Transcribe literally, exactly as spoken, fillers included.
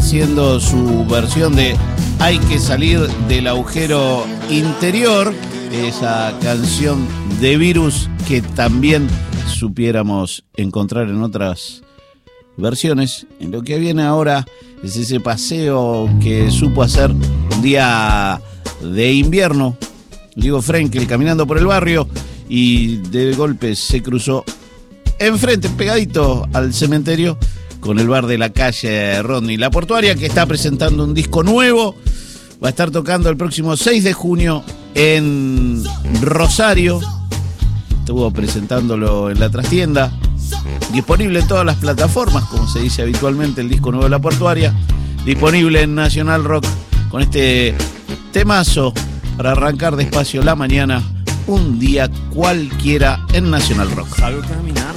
haciendo su versión de Hay que salir del agujero interior, esa canción de Virus que también supiéramos encontrar en otras versiones. En lo que viene ahora es ese paseo que supo hacer un día de invierno Diego Frenkel caminando por el barrio y de golpe se cruzó enfrente, pegadito al cementerio, con el bar de la calle Rodney La Portuaria, que está presentando un disco nuevo. Va a estar tocando el próximo seis de junio en Rosario. Estuvo presentándolo en la trastienda. Disponible en todas las plataformas, como se dice habitualmente, el disco nuevo de La Portuaria. Disponible en Nacional Rock con este temazo para arrancar despacio la mañana, un día cualquiera en Nacional Rock. Salgo a caminar